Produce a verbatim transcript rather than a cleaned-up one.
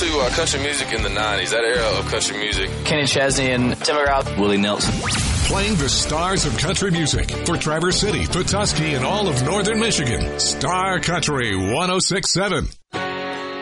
to uh, country music in the nineties, that era of country music. Kenny Chesney and Tim McGraw. Willie Nelson. Playing the stars of country music for Traverse City, Petoskey, and all of northern Michigan. Star Country one oh six point seven.